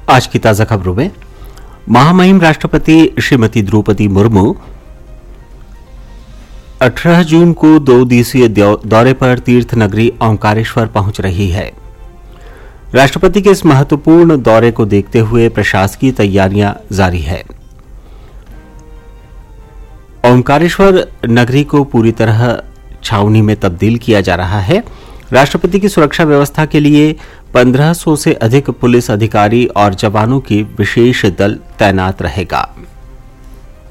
आज की ताजा खबरों में महामहिम राष्ट्रपति श्रीमती द्रौपदी मुर्मू 18 जून को 2 दिवसीय दौरे पर तीर्थ नगरी ओंकारेश्वर पहुंच रही है। राष्ट्रपति के इस महत्वपूर्ण दौरे को देखते हुए प्रशासकीय तैयारियां जारी है। ओंकारेश्वर नगरी को पूरी तरह छावनी में तब्दील किया जा रहा है। राष्ट्रपति की सुरक्षा व्यवस्था के लिए 1500 से अधिक पुलिस अधिकारी और जवानों की विशेष दल तैनात रहेगा।